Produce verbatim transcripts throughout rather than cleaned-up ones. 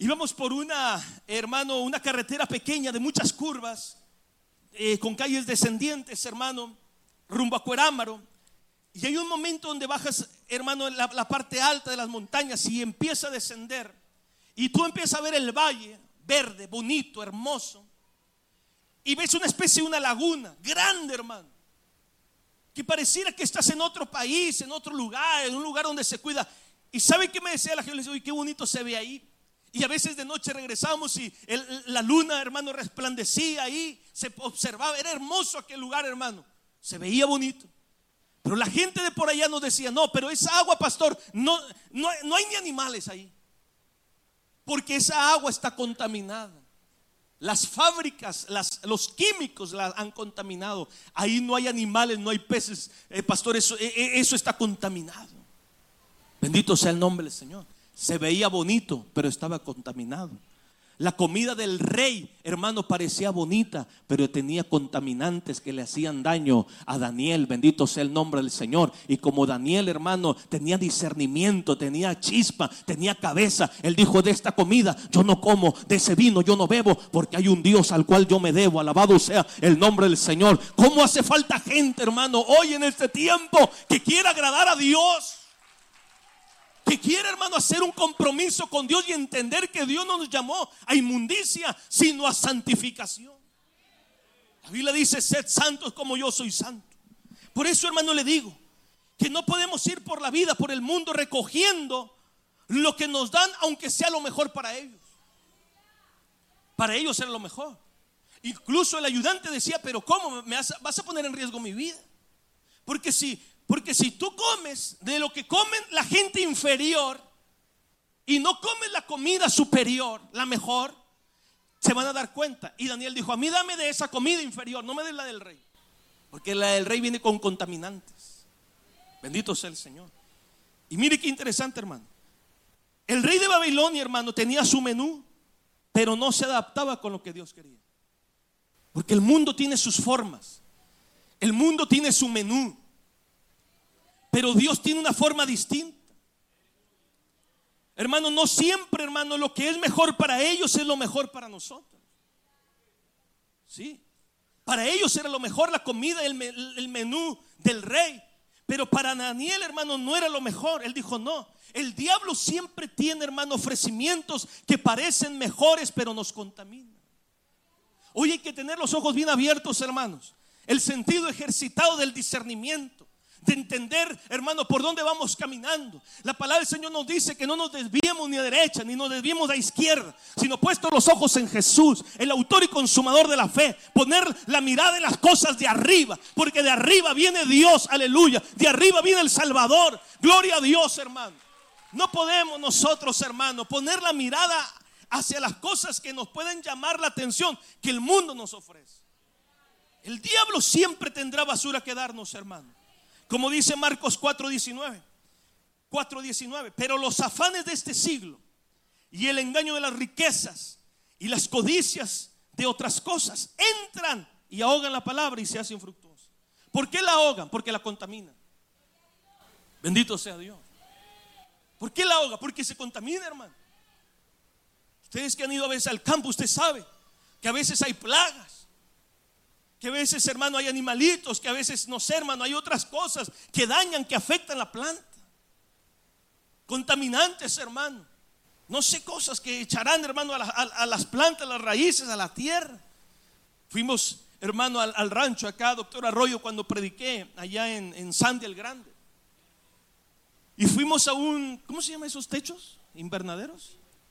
Íbamos por una, hermano, una carretera pequeña de muchas curvas, eh, con calles descendientes, hermano, rumbo a Cuerámaro. Y hay un momento donde bajas, hermano, la, la parte alta de las montañas y empieza a descender. Y tú empiezas a ver el valle verde, bonito, hermoso. Y ves una especie de una laguna grande, hermano, que pareciera que estás en otro país, en otro lugar, en un lugar donde se cuida. Y ¿sabe qué me decía la gente? Le decía, uy, qué bonito se ve ahí. Y a veces de noche regresamos y el, la luna, hermano, resplandecía ahí, se observaba, era hermoso aquel lugar, hermano, se veía bonito. Pero la gente de por allá nos decía, no, pero esa agua, pastor, no, no, no hay ni animales ahí, porque esa agua está contaminada. Las fábricas, las, los químicos la han contaminado. Ahí no hay animales, no hay peces, eh, pastor, eso, eh, eso está contaminado. Bendito sea el nombre del Señor. Se veía bonito, pero estaba contaminado. La comida del rey, hermano, parecía bonita, pero tenía contaminantes que le hacían daño a Daniel. Bendito sea el nombre del Señor. Y como Daniel, hermano, tenía discernimiento, tenía chispa, tenía cabeza, él dijo, de esta comida yo no como, de ese vino yo no bebo, porque hay un Dios al cual yo me debo. Alabado sea el nombre del Señor. ¿Cómo hace falta gente, hermano, hoy en este tiempo que quiera agradar a Dios? Que quiere, hermano, hacer un compromiso con Dios y entender que Dios no nos llamó a inmundicia, sino a santificación. La Biblia dice, sed santos como yo soy santo. Por eso, hermano, le digo que no podemos ir por la vida, por el mundo, recogiendo lo que nos dan, aunque sea lo mejor para ellos. Para ellos era lo mejor. Incluso el ayudante decía, pero ¿cómo? ¿Me vas a, vas a poner en riesgo mi vida? Porque si... Porque si tú comes de lo que comen la gente inferior y no comes la comida superior, la mejor, se van a dar cuenta. Y Daniel dijo, a mí dame de esa comida inferior, no me des la del rey, porque la del rey viene con contaminantes. Bendito sea el Señor. Y mire qué interesante, hermano. El rey de Babilonia, hermano, tenía su menú, pero no se adaptaba con lo que Dios quería. Porque el mundo tiene sus formas, el mundo tiene su menú, pero Dios tiene una forma distinta. Hermano, no siempre, hermano, lo que es mejor para ellos es lo mejor para nosotros. Sí, para ellos era lo mejor la comida, el, el menú del rey. Pero para Daniel, hermano, no era lo mejor. Él dijo, no, el diablo siempre tiene, hermano, ofrecimientos que parecen mejores, pero nos contaminan. Hoy hay que tener los ojos bien abiertos, hermanos. El sentido ejercitado del discernimiento, de entender, hermano, por dónde vamos caminando. La palabra del Señor nos dice que no nos desviemos ni a derecha ni nos desviemos a izquierda, sino puestos los ojos en Jesús, el autor y consumador de la fe. Poner la mirada en las cosas de arriba, porque de arriba viene Dios, aleluya. De arriba viene el Salvador, gloria a Dios, hermano. No podemos nosotros, hermano, poner la mirada hacia las cosas que nos pueden llamar la atención, que el mundo nos ofrece. El diablo siempre tendrá basura que darnos, hermano. Como dice Marcos cuatro diecinueve, pero los afanes de este siglo y el engaño de las riquezas y las codicias de otras cosas entran y ahogan la palabra y se hacen infructuosa. ¿Por qué la ahogan? Porque la contaminan. Bendito sea Dios. ¿Por qué la ahoga? Porque se contamina, hermano. Ustedes que han ido a veces al campo, usted sabe que a veces hay plagas, que a veces, hermano, hay animalitos, que a veces, no sé, hermano, hay otras cosas que dañan, que afectan la planta. Contaminantes, hermano. No sé, cosas que echarán, hermano, a, la, a, a las plantas, a las raíces, a la tierra. Fuimos, hermano, al, al rancho acá, doctor Arroyo, cuando prediqué allá en, en Sandy el Grande. Y fuimos a un, ¿cómo se llaman esos techos? Invernaderos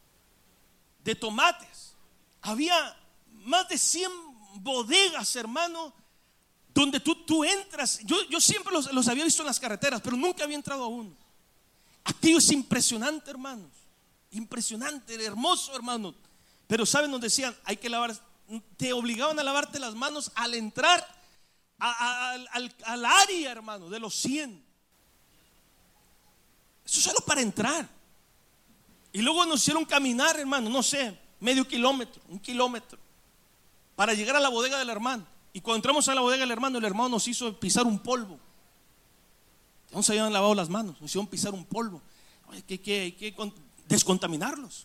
de tomates. Había más de cien bodegas, hermano, donde tú, tú entras. Yo, yo siempre los, los había visto en las carreteras, pero nunca había entrado a uno. Aquello es impresionante, hermanos. Impresionante, hermoso, hermano. Pero saben, nos decían, hay que lavar, te obligaban a lavarte las manos al entrar a, a, al, al, al área, hermano, de los cien. Eso solo para entrar. Y luego nos hicieron caminar, hermano, no sé, medio kilómetro, un kilómetro, para llegar a la bodega del hermano. Y cuando entramos a la bodega del hermano, el hermano nos hizo pisar un polvo. No se habían lavado las manos, nos hicieron pisar un polvo. Hay que, que, que descontaminarlos.